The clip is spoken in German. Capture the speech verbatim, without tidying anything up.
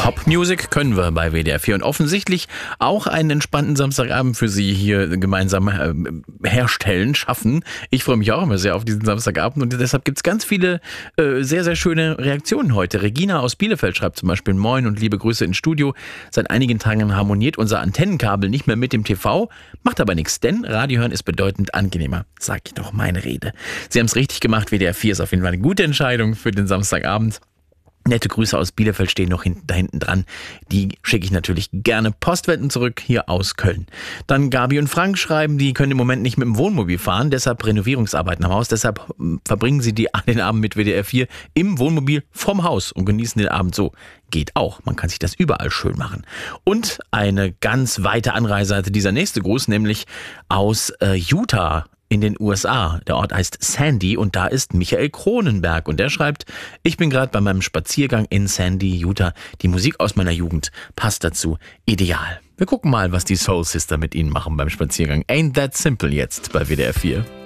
Popmusik können wir bei W D R vier und offensichtlich auch einen entspannten Samstagabend für Sie hier gemeinsam äh, herstellen, schaffen. Ich freue mich auch immer sehr auf diesen Samstagabend und deshalb gibt es ganz viele äh, sehr, sehr schöne Reaktionen heute. Regina aus Bielefeld schreibt zum Beispiel: Moin und liebe Grüße ins Studio. Seit einigen Tagen harmoniert unser Antennenkabel nicht mehr mit dem T V, macht aber nichts, denn Radio hören ist bedeutend angenehmer. Sag ich doch, meine Rede. Sie haben es richtig gemacht, W D R vier ist auf jeden Fall eine gute Entscheidung für den Samstagabend. Nette Grüße aus Bielefeld stehen noch hinten, da hinten dran. Die schicke ich natürlich gerne postwendend zurück hier aus Köln. Dann Gabi und Frank schreiben, die können im Moment nicht mit dem Wohnmobil fahren, deshalb Renovierungsarbeiten am Haus. Deshalb verbringen sie die, den Abend mit W D R vier im Wohnmobil vom Haus und genießen den Abend so. Geht auch, man kann sich das überall schön machen. Und eine ganz weite Anreise hatte dieser nächste Gruß, nämlich aus äh, Utah in den U S A. Der Ort heißt Sandy und da ist Michael Kronenberg und der schreibt: Ich bin gerade bei meinem Spaziergang in Sandy, Utah. Die Musik aus meiner Jugend passt dazu ideal. Wir gucken mal, was die Soul Sister mit Ihnen machen beim Spaziergang. Ain't That Simple jetzt bei W D R vier.